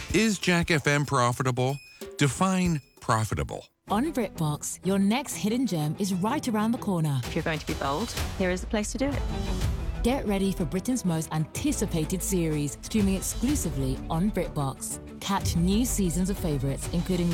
Is Jack FM profitable? Define profitable. On BritBox, your next hidden gem is right around the corner. If you're going to be bold, here is the place to do it. Get ready for Britain's most anticipated series, streaming exclusively on BritBox. Catch new seasons of favourites, including